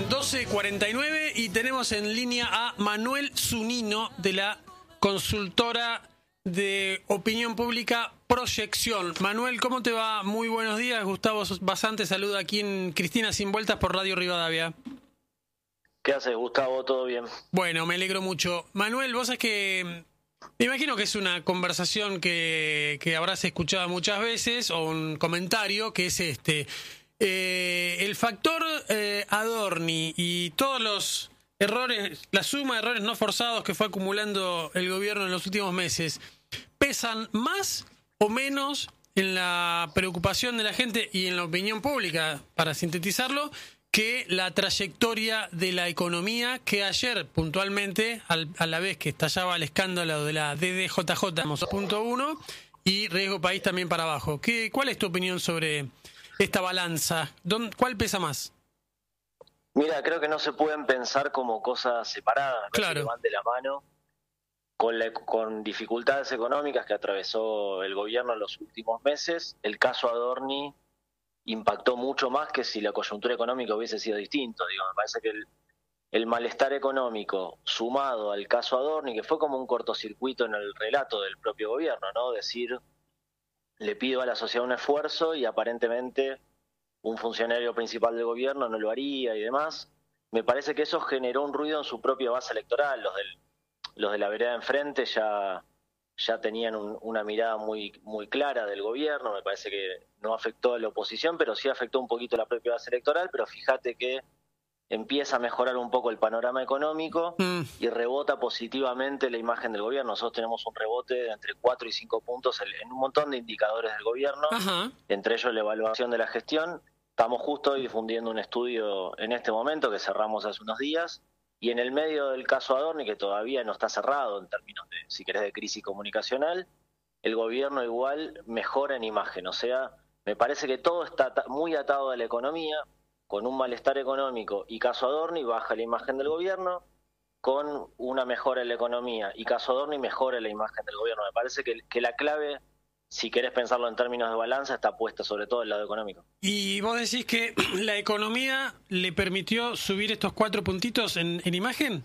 12:49 y tenemos en línea a Manuel Zunino de la consultora de opinión pública Proyección. Manuel, ¿cómo te va? Muy buenos días. Gustavo Basante saluda aquí en Cristina Sin Vueltas por Radio Rivadavia. ¿Qué haces, Gustavo? ¿Todo bien? Bueno, me alegro mucho. Manuel, vos sabés que me imagino que es una conversación que habrás escuchado muchas veces, o un comentario que es el factor Adorni y todos los errores, la suma de errores no forzados que fue acumulando el gobierno en los últimos meses, ¿pesan más o menos en la preocupación de la gente y en la opinión pública, para sintetizarlo, que la trayectoria de la economía, que ayer puntualmente, a la vez que estallaba el escándalo de la DDJJ, punto 1, y riesgo país también para abajo? ¿Cuál es tu opinión sobre esta balanza? ¿Cuál pesa más? Mira, creo que no se pueden pensar como cosas separadas, claro, que van de la mano. Con dificultades económicas que atravesó el gobierno en los últimos meses, el caso Adorni impactó mucho más que si la coyuntura económica hubiese sido distinto. Me parece que el malestar económico sumado al caso Adorni, que fue como un cortocircuito en el relato del propio gobierno, ¿no? Decir, le pido a la sociedad un esfuerzo y aparentemente un funcionario principal del gobierno no lo haría y demás. Me parece que eso generó un ruido en su propia base electoral. Los de la vereda enfrente ya tenían una mirada muy clara del gobierno. Me parece que no afectó a la oposición, pero sí afectó un poquito a la propia base electoral. Pero fíjate que empieza a mejorar un poco el panorama económico y rebota positivamente la imagen del gobierno. Nosotros tenemos un rebote de entre 4 y 5 puntos en un montón de indicadores del gobierno, entre ellos la evaluación de la gestión. Estamos justo hoy difundiendo un estudio en este momento que cerramos hace unos días, y en el medio del caso Adorni, que todavía no está cerrado en términos de, si querés, de crisis comunicacional, el gobierno igual mejora en imagen. O sea, me parece que todo está muy atado a la economía. Con un malestar económico y caso Adorni baja la imagen del gobierno, con una mejora en la economía y caso Adorni mejora la imagen del gobierno. Me parece que la clave, si querés pensarlo en términos de balanza, está puesta sobre todo en el lado económico. ¿Y vos decís que la economía le permitió subir estos 4 puntitos en imagen?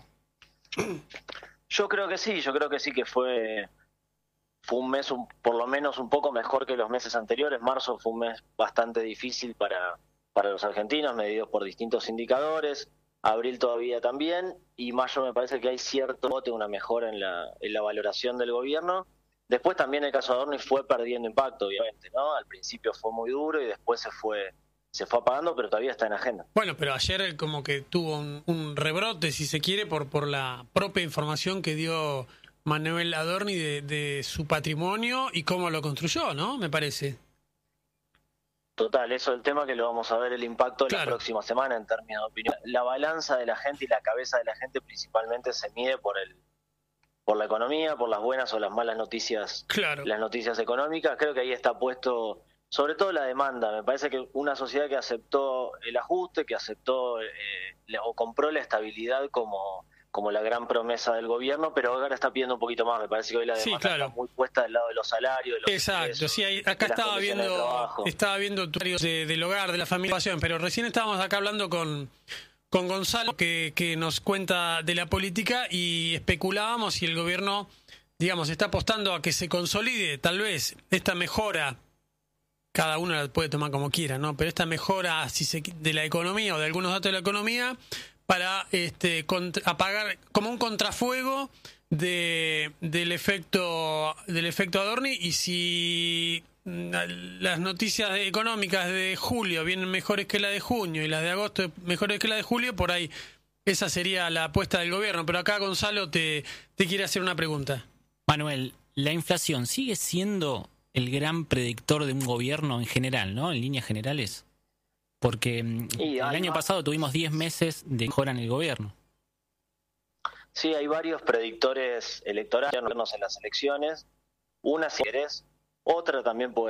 Yo creo que sí, que fue un mes por lo menos un poco mejor que los meses anteriores. Marzo fue un mes bastante difícil para los argentinos, medidos por distintos indicadores. Abril todavía también, y mayo me parece que hay cierto bote, una mejora en la valoración del gobierno. Después también el caso Adorni fue perdiendo impacto, obviamente, ¿no? Al principio fue muy duro y después se fue apagando, pero todavía está en agenda. Bueno, pero ayer como que tuvo un rebrote, si se quiere, por la propia información que dio Manuel Adorni de su patrimonio y cómo lo construyó, ¿no? Me parece. Total, eso es el tema que lo vamos a ver el impacto la próxima semana en términos de opinión. La balanza de la gente y la cabeza de la gente principalmente se mide por la economía, por las buenas o las malas noticias, las noticias económicas. Creo que ahí está puesto sobre todo la demanda. Me parece que una sociedad que aceptó el ajuste, que aceptó o compró la estabilidad como la gran promesa del gobierno, pero ahora está pidiendo un poquito más. Me parece que hoy la demanda está muy puesta del lado de los salarios, de los ingresos, sí, acá estaba viendo tutorios del hogar, de la familia, pero recién estábamos acá hablando con Gonzalo, que nos cuenta de la política, y especulábamos si el gobierno, digamos, está apostando a que se consolide tal vez esta mejora. Cada uno la puede tomar como quiera, ¿no? Pero esta mejora de la economía o de algunos datos de la economía para apagar como un contrafuego del efecto Adorni. Y si las noticias económicas de julio vienen mejores que la de junio y las de agosto mejores que la de julio, por ahí esa sería la apuesta del gobierno. Pero acá Gonzalo te quiere hacer una pregunta. Manuel, ¿la inflación sigue siendo el gran predictor de un gobierno en general, ¿no? En líneas generales. Porque el año pasado tuvimos 10 meses de mejora en el gobierno. Sí, hay varios predictores electorales en las elecciones. Una, si querés, otra también puede